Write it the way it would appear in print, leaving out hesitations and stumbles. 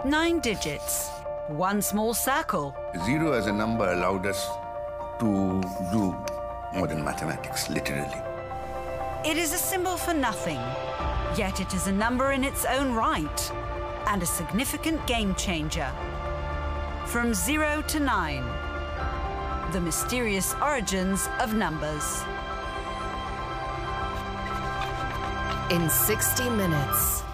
9 digits, one small circle. 0 as a number allowed us to do modern mathematics, literally. It is a symbol for nothing, yet it is a number in its own right and a significant game changer. From 0 to 9, the mysterious origins of numbers. In 60 minutes.